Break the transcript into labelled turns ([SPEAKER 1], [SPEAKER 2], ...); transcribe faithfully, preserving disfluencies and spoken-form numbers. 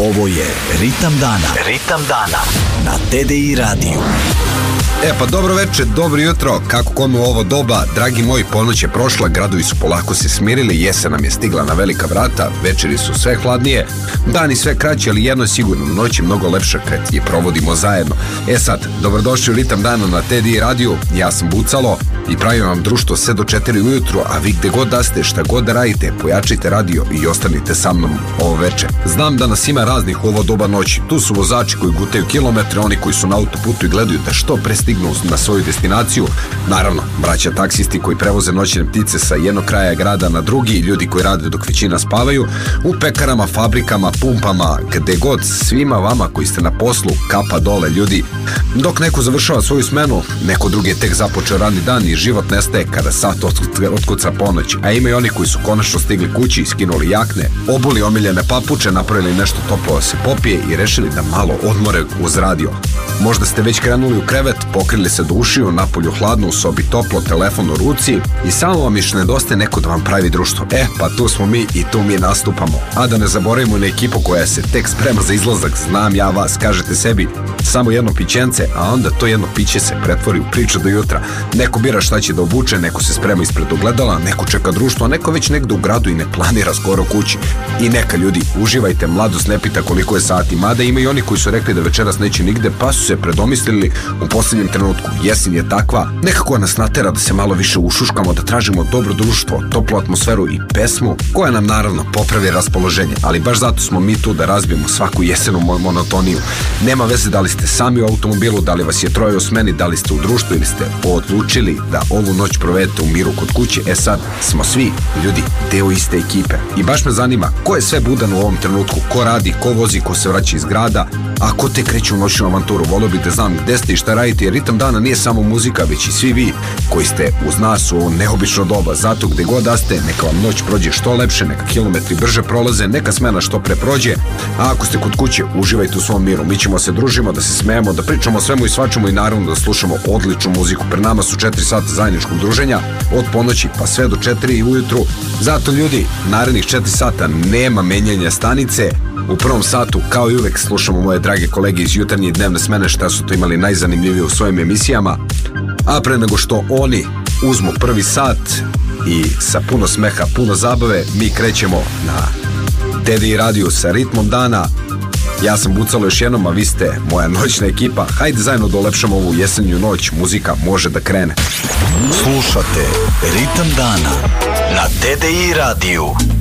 [SPEAKER 1] Ovo je Ritam dana. Ritam dana na T D I radiju.
[SPEAKER 2] E pa dobro večer, dobro jutro, kako kome u ovo doba, dragi moji, ponoć je prošla, gradovi su polako se smirili, jesen nam je stigla na velika vrata, večeri su sve hladnije, dani sve kraći, ali jedno je sigurno, noć je mnogo lepša kad je provodimo zajedno. E sad, dobrodošli u Ritam dana na T D I radiju, ja sam Bucalo i pravim vam društvo sve do četiri ujutru, a vi gde god da ste, šta god da radite, pojačajte radio i ostanite sa mnom ovo večer. Znam da nas ima raznih u ovo doba noći, tu su vozači koji gutaju kilometre, oni koji su na autoputu i gledaju da što pre stignu na svoju destinaciju, naravno, braća taksisti koji prevoze noćne ptice sa jednog kraja grada na drugi, ljudi koji rade dok većina spavaju, u pekarama, fabrikama, pumpama, gde god, svima vama koji ste na poslu, kapa dole ljudi. Dok neko završava svoju smenu, neko drugi je tek započeo radni dan i život nestaje kada sat otkuca ponoć, a ima i oni koji su konačno stigli kući, skinuli jakne, obuli omiljene papuče, napravili nešto toplo da se popije i rešili da malo odmore uz radio. Možda ste već krenuli u krevet, pokrili se do ušiju, napolju hladno, u sobi toplo, telefon u ruci i samo vam još nedostaje neko da vam pravi društvo. E, pa tu smo mi i tu mi nastupamo. A da ne zaboravimo na ekipu koja se tek sprema za izlazak, znam ja vas, kažete sebi samo jedno pićence, a onda to jedno piće se pretvori u priču do jutra. Neko bira šta će da obuče, neko se sprema ispred ogledala, neko čeka društvo, a neko već negde u gradu i ne planira skoro kući. I neka ljudi, uživajte, mladost ne pita koliko je sati, mada ima i oni koji su rekli da večeras neće nigde, pa su se predomislili u posljednjem trenutku. Jesen je takva, nekako nas natera da se malo više ušuškamo, da tražimo dobro društvo, toplu atmosferu i pesmu, koja nam naravno popravi raspoloženje, ali baš zato smo mi tu da razbijemo svaku jesenu monotoniju. Nema veze da li ste sami u automobilu, da li vas je troje u smeni, da li ste u društvu ili ste odlučili da ovu noć provedete u miru kod kuće. E sad, smo svi ljudi deo iste ekipe i baš me zanima ko je sve budan u ovom trenutku, ko radi, ko vozi, ko se vraća iz grada, a ko te kreće u noćnu avanturu. Volio bih da znam gde ste i šta radite, jer Ritam dana nije samo muzika, već i svi vi koji ste uz nas u ovo neobično doba. Zato gde god da ste, neka vam noć prođe što lepše, neka kilometri brže prolaze, neka smena što pre prođe, a ako ste kod kuće, uživajte u svom miru. Mi ćemo se družimo, da se smejemo, da pričamo o svemu i svačemu i naravno da slušamo odličnu muziku. Pred nama su četiri sata zajedničkog druženja, od ponoći pa sve do četiri ujutru. Zato ljudi, narednih četiri sata nema menjanja stanice. U prvom satu, kao i uvek, slušamo moje drage kolege iz jutarnje i dnevne smene šta su to imali najzanimljivije u svojim emisijama. A pre nego što oni uzmu prvi sat i sa puno smeha, puno zabave, mi krećemo na T D I radiju sa Ritmom dana. Ja sam Bucalo još jednom, a vi ste moja noćna ekipa. Hajde zajedno da ulepšamo ovu jesenju noć, muzika može da krene.
[SPEAKER 1] Slušate Ritam dana na T D I radiju.